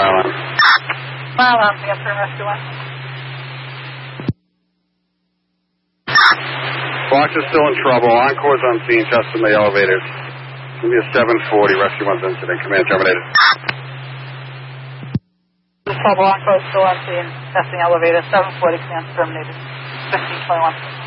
fire alarm. Fire alarm, answer and rescue line. Fox is still in trouble. Encore's on scene, testing the elevators. Give me a 740, rescue 1's incident. Command terminated. Trouble, Encore still on scene, testing elevator, 740, command terminated. 1521.